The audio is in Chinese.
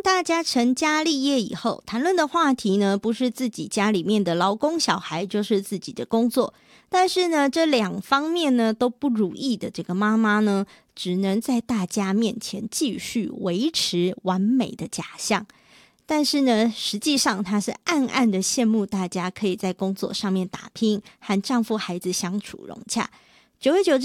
大家成家立业以后，谈论的话题呢，不是自己家里面的劳工小孩，就是自己的工作。但是呢，这两方面呢都不如意的这个妈妈呢，只能在大家面前继续维持完美的假象。但是呢，实际上她是暗暗的羡慕大家可以在工作上面打拼，和丈夫孩子相处融洽。久而久之